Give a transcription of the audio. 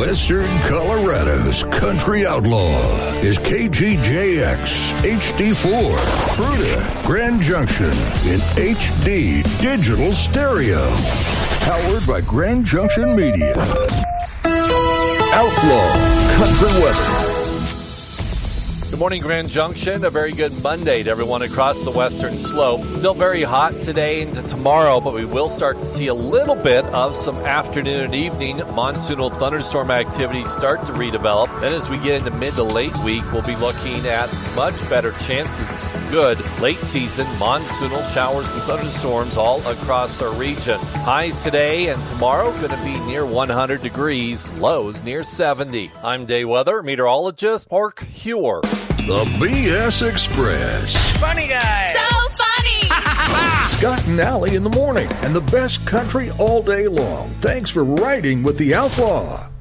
Western Colorado's country outlaw is KGJX HD4, Fruita, Grand Junction in HD digital stereo. Powered by Grand Junction Media. Outlaw Country Weather. Good morning, Grand Junction. A very good Monday to everyone across the western slope. Still very hot today into tomorrow, but we will start to see a little bit of some afternoon and evening monsoonal thunderstorm activity start to redevelop. Then as we get into mid to late week, we'll be looking at much better chances. Good late season monsoonal showers and thunderstorms all across our region. Highs today and tomorrow going to be near 100 degrees, lows near 70. I'm day weather meteorologist Mark Huer. The BS Express. Funny guy. So funny. Scott and Allie in the morning, and the best country all day long. Thanks for riding with the Outlaw.